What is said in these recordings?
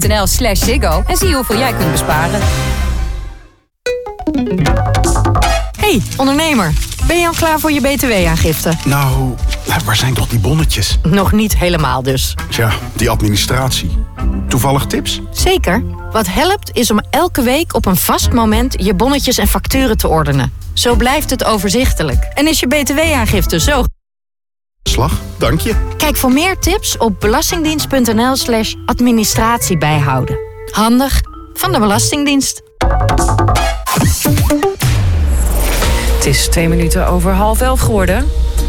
NL/Ziggo en zie hoeveel jij kunt besparen. Hey, ondernemer. Ben je al klaar voor je BTW-aangifte? Nou, waar zijn toch die bonnetjes? Nog niet helemaal dus. Tja, die administratie. Toevallig tips? Zeker. Wat helpt is om elke week op een vast moment je bonnetjes en facturen te ordenen. Zo blijft het overzichtelijk. En is je BTW-aangifte zo... Slag, dank je. Kijk voor meer tips op belastingdienst.nl/administratie bijhouden. Handig van de Belastingdienst. Het is 2 minuten over 10:30 geworden.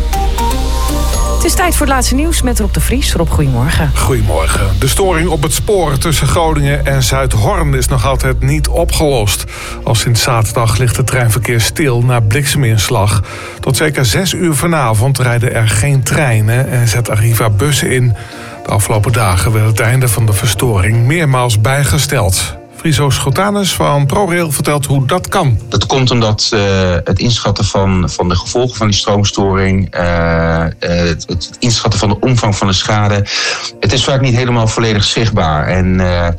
Het is tijd voor het laatste nieuws met Rob de Vries. Rob, goedemorgen. Goedemorgen. De storing op het spoor tussen Groningen en Zuidhorn is nog altijd niet opgelost. Al sinds zaterdag ligt het treinverkeer stil na blikseminslag. Tot zeker 6 uur vanavond rijden er geen treinen en zet Arriva bussen in. De afgelopen dagen werd het einde van de verstoring meermaals bijgesteld. Friso Schotanus van ProRail vertelt hoe dat kan. Dat komt omdat het inschatten van de gevolgen van die stroomstoring, het inschatten van de omvang van de schade, het is vaak niet helemaal volledig zichtbaar. En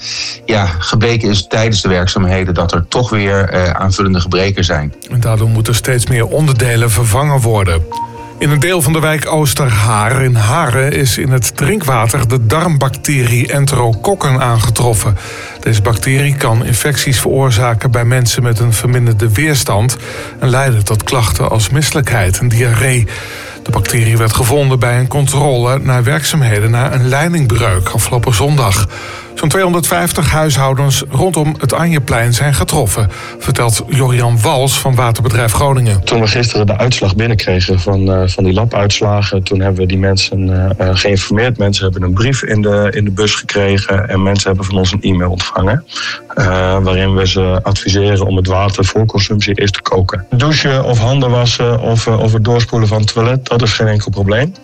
gebleken is tijdens de werkzaamheden dat er toch weer aanvullende gebreken zijn. En daardoor moeten steeds meer onderdelen vervangen worden. In een deel van de wijk Oosterhaar in Haren is in het drinkwater de darmbacterie Enterokokken aangetroffen. Deze bacterie kan infecties veroorzaken bij mensen met een verminderde weerstand en leiden tot klachten als misselijkheid en diarree. De bacterie werd gevonden bij een controle naar werkzaamheden na een leidingbreuk afgelopen zondag. Zo'n 250 huishoudens rondom het Anjeplein zijn getroffen, vertelt Jorian Wals van Waterbedrijf Groningen. Toen we gisteren de uitslag binnenkregen van die labuitslagen, toen hebben we die mensen geïnformeerd. Mensen hebben een brief in de bus gekregen en mensen hebben van ons een e-mail ontvangen. Waarin we ze adviseren om het water voor consumptie eerst te koken. Douchen of handen wassen of het doorspoelen van het toilet, dat is geen enkel probleem.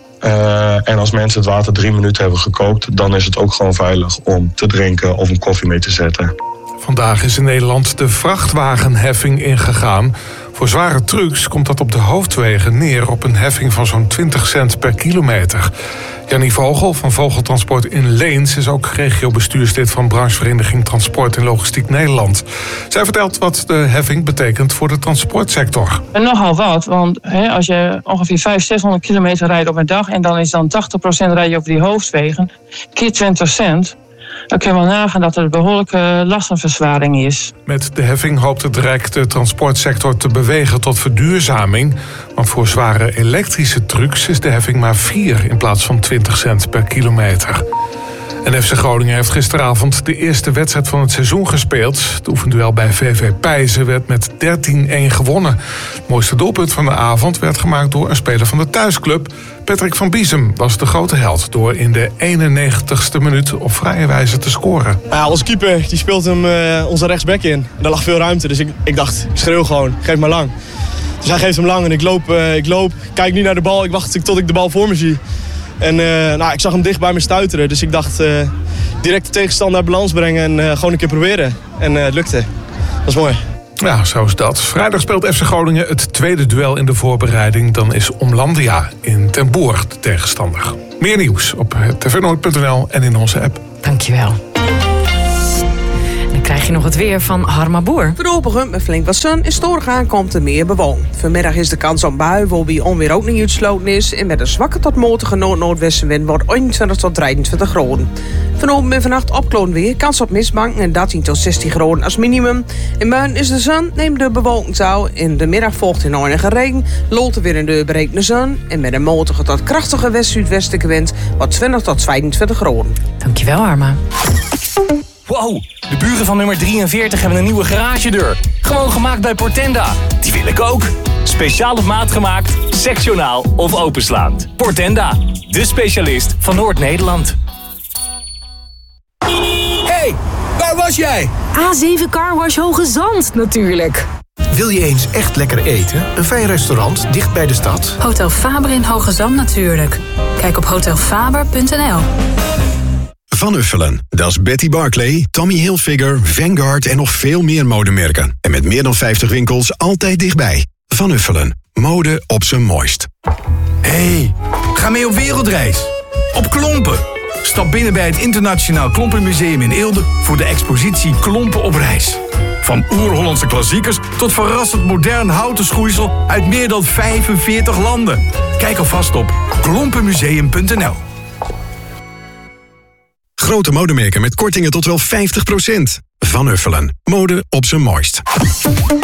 En als mensen het water 3 minuten hebben gekookt, dan is het ook gewoon veilig om te drinken of een koffie mee te zetten. Vandaag is in Nederland de vrachtwagenheffing ingegaan. Voor zware trucks komt dat op de hoofdwegen neer op een heffing van zo'n 20 cent per kilometer. Jannie Vogel van Vogeltransport in Leens is ook regiobestuurslid van branchevereniging Transport en Logistiek Nederland. Zij vertelt wat de heffing betekent voor de transportsector. En nogal wat, want als je ongeveer 500-600 kilometer rijdt op een dag en dan is dan 80% rij je over die hoofdwegen, keer 20 cent. Dan kun je wel nagaan dat er een behoorlijke lastenverzwaring is. Met de heffing hoopt het Rijk de transportsector te bewegen tot verduurzaming. Want voor zware elektrische trucks is de heffing maar 4 in plaats van 20 cent per kilometer. En FC Groningen heeft gisteravond de eerste wedstrijd van het seizoen gespeeld. Het oefenduel bij VV Pijzen werd met 13-1 gewonnen. Het mooiste doelpunt van de avond werd gemaakt door een speler van de thuisclub. Patrick van Biesem was de grote held door in de 91ste minuut op vrije wijze te scoren. Ja, onze keeper die speelt hem onze rechtsback in. En daar lag veel ruimte, dus ik dacht, ik schreeuw gewoon, geef maar lang. Dus hij geeft hem lang en ik loop, kijk niet naar de bal, ik wacht tot ik de bal voor me zie. En ik zag hem dicht bij me stuiteren, dus ik dacht direct de tegenstander uit balans brengen en gewoon een keer proberen. En het lukte. Dat is mooi. Ja, zo is dat. Vrijdag speelt FC Groningen het tweede duel in de voorbereiding. Dan is Omlandia in Ten Boer de tegenstander. Meer nieuws op tvnoord.nl en in onze app. Dankjewel. Dan krijg je nog het weer van Harma Boer. Voorlopig met flink wat zon en storig aankomt er meer bewolking. Vanmiddag is de kans op bui, waarbij onweer ook niet uitsloten is. En met een zwakke tot matige noord-noordwestenwind wordt 21 tot 23 graden. Vanavond en vannacht opkloon weer, kans op mistbanken en 13 tot 16 graden als minimum. In buiten is de zon, neemt de bewolking toe. In de middag volgt in enige regen, loopt er weer een deur berekende zon. En met een matige tot krachtige west-zuidwestelijke wind wordt 20 tot 25 graden. Dankjewel, Harma. Wow, de buren van nummer 43 hebben een nieuwe garagedeur. Gewoon gemaakt bij Portenda. Die wil ik ook. Speciaal op maat gemaakt, sectionaal of openslaand. Portenda, de specialist van Noord-Nederland. Hey, waar was jij? A7 Carwash Hoge Zand, natuurlijk. Wil je eens echt lekker eten? Een fijn restaurant dicht bij de stad? Hotel Faber in Hoge Zand natuurlijk. Kijk op hotelfaber.nl. Van Uffelen, dat is Betty Barclay, Tommy Hilfiger, Vanguard en nog veel meer modemerken. En met meer dan 50 winkels altijd dichtbij. Van Uffelen, mode op zijn mooist. Hey, ga mee op wereldreis. Op klompen. Stap binnen bij het Internationaal Klompenmuseum in Eelde voor de expositie Klompen op reis. Van oer-Hollandse klassiekers tot verrassend modern houten schoeisel uit meer dan 45 landen. Kijk alvast op klompenmuseum.nl. Grote modemerken met kortingen tot wel 50%. Van Uffelen. Mode op zijn mooist.